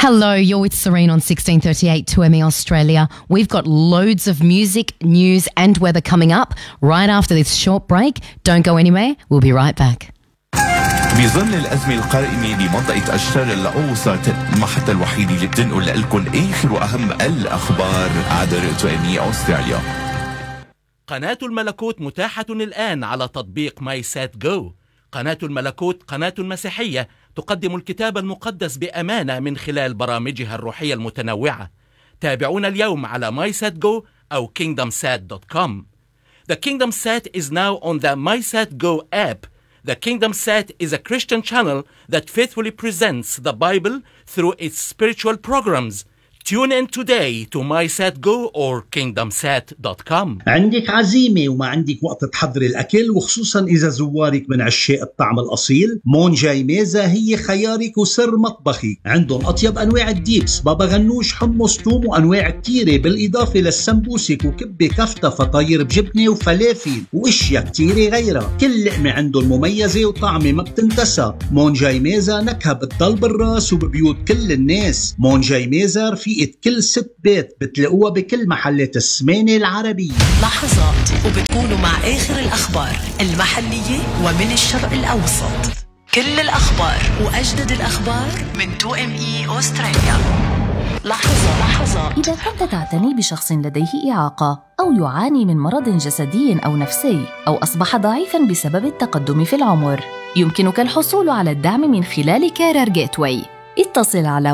Hello, you're with Serene on 1638 2ME Australia. We've got loads of music, news and weather coming up right after this short break. Don't go anywhere. We'll be right back. بظل الأزمة القائمة بمنطقة الشرق الأوسط، المحطة الوحيدة اللي بتنقل لكم آخر وأهم الأخبار عبر 2ME أستراليا. قناة الملكوت متاحة الآن على تطبيق ماي سات جو. قناة الملكوت قناة مسيحية تقدم الكتاب المقدس بأمانة من خلال برامجها الروحية المتنوعة. تابعونا اليوم على MySatGo أو KingdomSat.com. The KingdomSat is now on the MySatGo app. The KingdomSat is a Christian channel that faithfully presents the Bible through its spiritual programs. Tune in today to MySatGo or KingdomSat.com. عندك عزيمة وما عندك وقت تحضري الأكل، وخصوصا إذا زوارك من عشاق الطعم الأصيل، مونجاي ميزة هي خيارك وسر مطبخك. عندهم أطيب أنواع الديبس، بابا غنوش، حمص، توم وأنواع كتيرة، بالإضافة للسمبوسك وكبة كفتة، فطاير بجبنة وفلافل وإشياء كتيرة غيرها. كل لقمة عندهم مميزة وطعمة ما بتنتسى. مونجاي ميزة نكهة بتضل بالراس وببيوت كل الناس. مونجاي ميزة رفيقة كل ست بيت، بتلاقوها بكل محلات السمانة العربية. لحظات وبتكونوا مع آخر الأخبار المحلية ومن الشرق الأوسط. كل الأخبار وأجدد الأخبار من 2ME أستراليا. لحظات. إذا كنت تعتني بشخص لديه إعاقة أو يعاني من مرض جسدي أو نفسي أو أصبح ضعيفاً بسبب التقدم في العمر، يمكنك الحصول على الدعم من خلال كارير جيتواي. اتصل على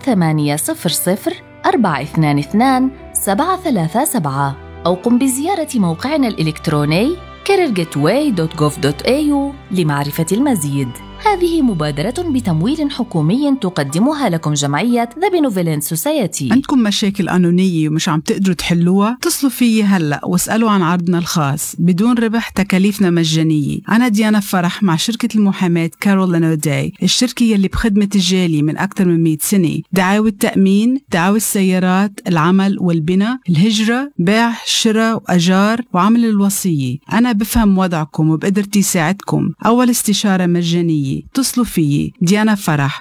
1800-422-737 أو قم بزيارة موقعنا الإلكتروني careergateway.gov.au لمعرفة المزيد. هذه مبادرة بتمويل حكومي تقدمها لكم جمعية The Benevolent Society. عندكم مشاكل قانونية ومش عم تقدروا تحلوها؟ اتصلوا فيي هلأ واسألوا عن عرضنا الخاص بدون ربح، تكاليفنا مجانية. أنا ديانا فرح مع شركة المحاماة كارول أوداي، الشركة يلي بخدمة الجالي من أكثر من 100 سنة. دعاوى التأمين، دعاوى السيارات، العمل والبناء، الهجرة، بيع، شراء وأجار وعمل الوصية. أنا بفهم وضعكم وبقدرتي ساعدكم. أول استشارة مجانية. اتصلوا فيي ديانا فرح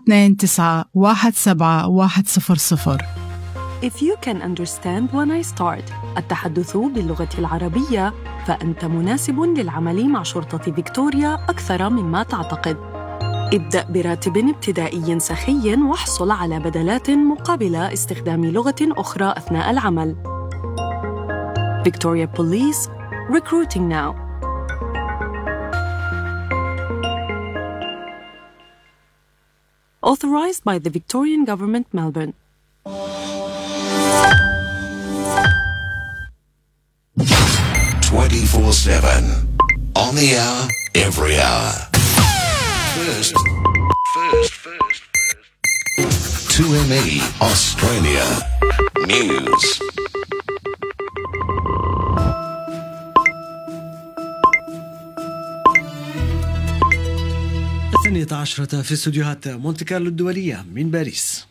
929-17100. If you can understand when I start التحدث باللغة العربية، فأنت مناسب للعمل مع شرطة فيكتوريا أكثر مما تعتقد. ابدأ براتب ابتدائي سخي واحصل على بدلات مقابل استخدام لغة أخرى أثناء العمل. Victoria Police, recruiting now. Authorized by the Victorian Government, Melbourne. 24/7 on the hour, every hour. First. 2ME Australia News. الثانية عشرة في استوديوهات مونتي كارلو الدولية من باريس.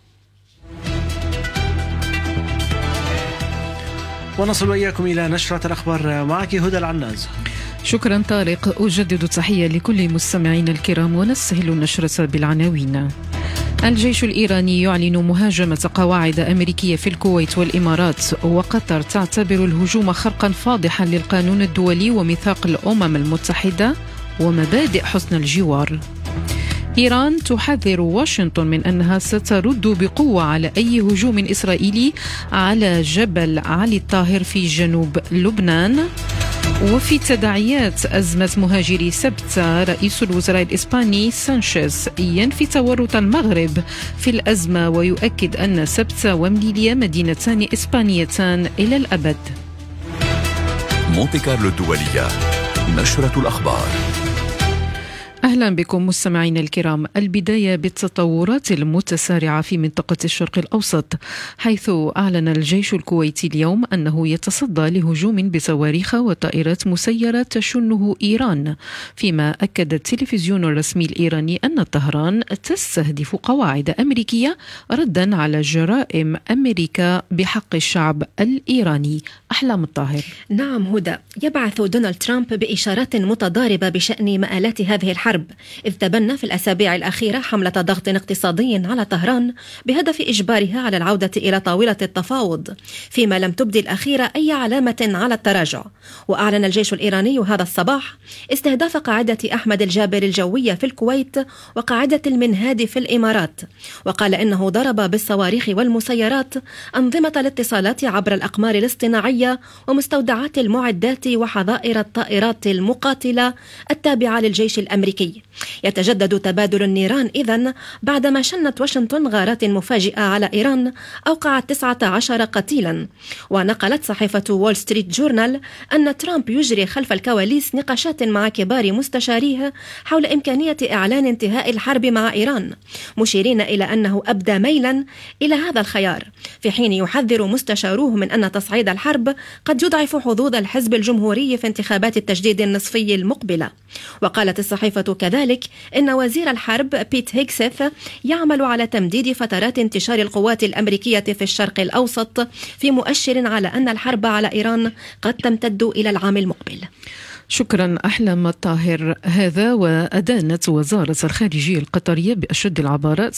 ونصل وإياكم إلى نشرة الأخبار، معك هدى العناز. شكرا طارق. أجدد تحية لكل مستمعين الكرام ونستهل النشرة بالعناوين. الجيش الإيراني يعلن مهاجمة قواعد أمريكية في الكويت والإمارات، وقطر تعتبر الهجوم خرقا فاضحا للقانون الدولي وميثاق الأمم المتحدة ومبادئ حسن الجوار. إيران تحذر واشنطن من أنها سترد بقوة على أي هجوم إسرائيلي على جبل علي الطاهر في جنوب لبنان. وفي تداعيات أزمة مهاجري سبتة، رئيس الوزراء الإسباني سانشيز ينفي تورط المغرب في الأزمة ويؤكد أن سبتة ومليليا مدينتان إسبانيتان إلى الأبد. مونتي كارلو الدولية، نشرة الأخبار. أهلا بكم مستمعين الكرام. البداية بالتطورات المتسارعة في منطقة الشرق الأوسط، حيث أعلن الجيش الكويتي اليوم أنه يتصدى لهجوم بصواريخ وطائرات مسيرة تشنه إيران، فيما أكد التلفزيون الرسمي الإيراني أن طهران تستهدف قواعد أمريكية ردا على جرائم أمريكا بحق الشعب الإيراني. أحلام الطاهر. نعم هدى، يبعث دونالد ترامب بإشارات متضاربة بشأن مآلات هذه الحرب الحرب، إذ تبنى في الأسابيع الأخيرة حملة ضغط اقتصادي على طهران بهدف إجبارها على العودة إلى طاولة التفاوض، فيما لم تبدي الأخيرة أي علامة على التراجع. وأعلن الجيش الإيراني هذا الصباح استهداف قاعدة أحمد الجابر الجوية في الكويت وقاعدة المنهاد في الإمارات، وقال إنه ضرب بالصواريخ والمسيرات أنظمة الاتصالات عبر الأقمار الاصطناعية ومستودعات المعدات وحظائر الطائرات المقاتلة التابعة للجيش الأمريكي. يتجدد تبادل النيران إذن بعدما شنت واشنطن غارات مفاجئة على إيران أوقعت 19 قتيلا. ونقلت صحيفة وول ستريت جورنال أن ترامب يجري خلف الكواليس نقاشات مع كبار مستشاريه حول إمكانية إعلان انتهاء الحرب مع إيران، مشيرين إلى أنه أبدى ميلا إلى هذا الخيار، في حين يحذر مستشاروه من أن تصعيد الحرب قد يضعف حظوظ الحزب الجمهوري في انتخابات التجديد النصفي المقبلة. وقالت الصحيفة كذلك إن وزير الحرب بيت هيكسيث يعمل على تمديد فترات انتشار القوات الأمريكية في الشرق الأوسط، في مؤشر على أن الحرب على إيران قد تمتد إلى العام المقبل. شكرا أحلام الطاهر. هذا وأدانت وزارة الخارجية القطرية بأشد العبارات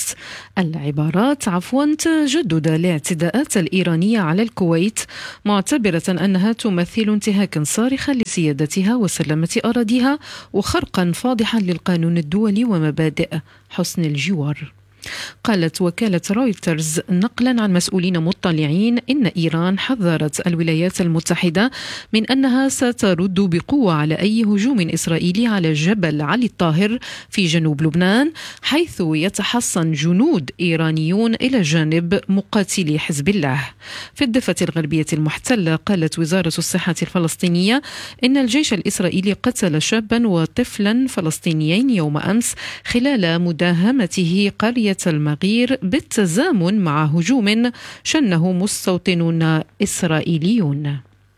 تجدد الاعتداءات الإيرانية على الكويت، معتبرة أنها تمثل انتهاكا صارخا لسيادتها وسلامة أراضيها وخرقا فاضحا للقانون الدولي ومبادئ حسن الجوار. قالت وكالة رويترز نقلا عن مسؤولين مطلعين إن إيران حذرت الولايات المتحدة من أنها سترد بقوة على أي هجوم إسرائيلي على جبل علي الطاهر في جنوب لبنان، حيث يتحصن جنود إيرانيون إلى جانب مقاتلي حزب الله. في الضفة الغربية المحتلة قالت وزارة الصحة الفلسطينية إن الجيش الإسرائيلي قتل شابا وطفلا فلسطينيين يوم أمس خلال مداهمته قرية المغير بالتزامن مع هجوم شنه مستوطنون إسرائيليون.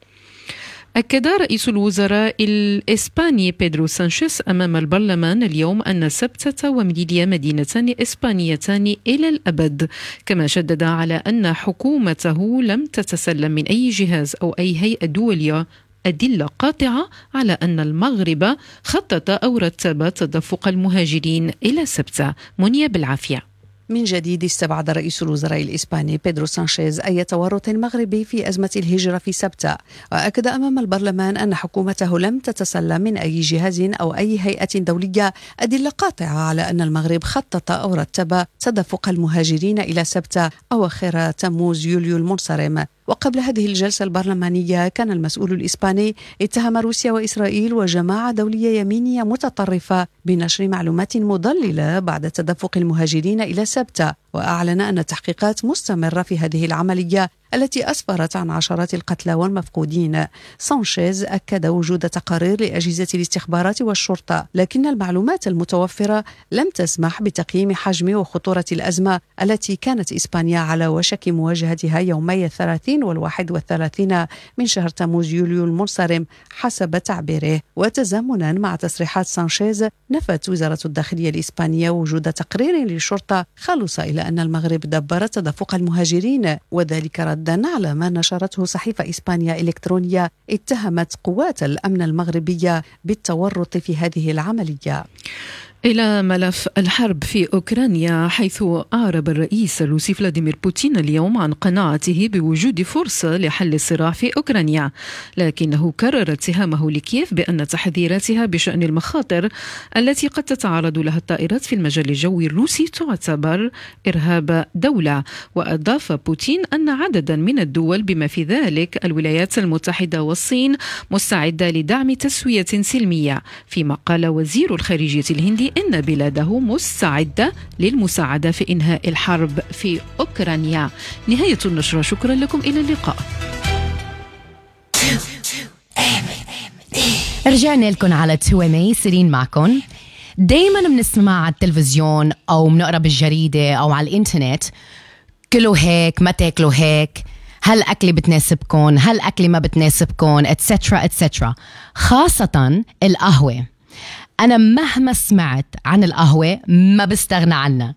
أكد رئيس الوزراء الإسباني بيدرو سانشيز أمام البرلمان اليوم أن سبتة ومليليا مدينتان إسبانيتان إلى الأبد، كما شدد على أن حكومته لم تتسلم من أي جهاز أو أي هيئة دولية أدلة قاطعة على أن المغرب خطط أو رتب تدفق المهاجرين إلى سبتة. منيا بالعافية. من جديد استبعد رئيس الوزراء الإسباني بيدرو سانشيز أي تورط مغربي في أزمة الهجرة في سبتة، وأكد أمام البرلمان أن حكومته لم تتسلم من أي جهاز أو أي هيئة دولية أدلة قاطعة على أن المغرب خطط أو رتب تدفق المهاجرين إلى سبتة أواخر تموز يوليو المنصرم. وقبل هذه الجلسة البرلمانية كان المسؤول الإسباني اتهم روسيا وإسرائيل وجماعة دولية يمينية متطرفة بنشر معلومات مضللة بعد تدفق المهاجرين إلى سبتة، وأعلن أن التحقيقات مستمرة في هذه العملية التي أسفرت عن عشرات القتلى والمفقودين. سانشيز أكد وجود تقارير لأجهزة الاستخبارات والشرطة، لكن المعلومات المتوفرة لم تسمح بتقييم حجم وخطورة الأزمة التي كانت إسبانيا على وشك مواجهتها يومي 30 و31 من شهر تموز يوليو المنصرم حسب تعبيره. وتزامنا مع تصريحات سانشيز، نفت وزارة الداخلية الإسبانية وجود تقرير للشرطة خلص إلى أن المغرب دبر تدفق المهاجرين، وذلك ردا على ما نشرته صحيفة إسبانيا إلكترونية اتهمت قوات الأمن المغربية بالتورط في هذه العملية. إلى ملف الحرب في أوكرانيا، حيث أعرب الرئيس الروسي فلاديمير بوتين اليوم عن قناعته بوجود فرصة لحل الصراع في أوكرانيا، لكنه كرر اتهامه لكييف بأن تحذيراتها بشأن المخاطر التي قد تتعرض لها الطائرات في المجال الجوي الروسي تعتبر إرهاب دولة. وأضاف بوتين أن عددا من الدول بما في ذلك الولايات المتحدة والصين مستعدة لدعم تسوية سلمية، فيما قال وزير الخارجية الهندي إن بلاده مستعدة للمساعدة في إنهاء الحرب في أوكرانيا. نهاية النشرة، شكرا لكم، إلى اللقاء. رجعنا لكم على 2MA، سيرين معكم. دايما بنسمع على التلفزيون أو بنقرأ بالجريدة أو على الإنترنت كلوا هيك، ما تاكلوا هيك، هل أكلي بتناسبكم، هل أكلي ما بتناسبكم، etc. خاصة القهوة. أنا مهما سمعت عن القهوة ما بستغنى عنها،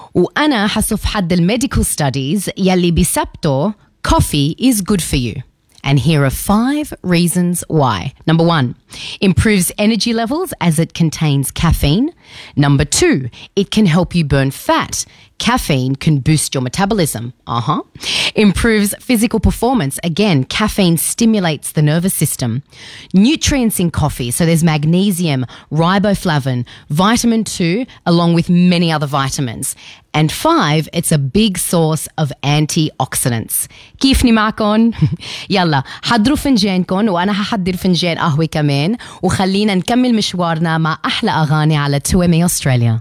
وأنا حسب حد الميديكال ستاديز يلي بيثبتوا coffee is good for you. And here are 5 reasons why. Number 1, improves energy levels as it contains caffeine. Number 2, it can help you burn fat. Caffeine can boost your metabolism. Improves physical performance. Again, caffeine stimulates the nervous system. Nutrients in coffee. So there's magnesium, riboflavin, vitamin 2, along with many other vitamins. And 5, it's a big source of antioxidants. كيفني معكن؟ يلا حضروا فنجانكن وأنا هحضر فنجان قهوة كمان وخلينا نكمل مشوارنا مع أحلى أغاني على 2MA أستراليا.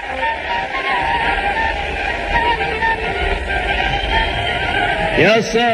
Yes, sir.